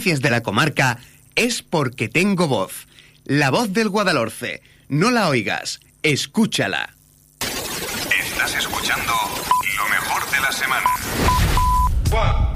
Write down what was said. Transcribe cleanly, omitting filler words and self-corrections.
noticias de la comarca es porque tengo voz. La voz del Guadalhorce. No la oigas, escúchala. Estás escuchando lo mejor de la semana. 1,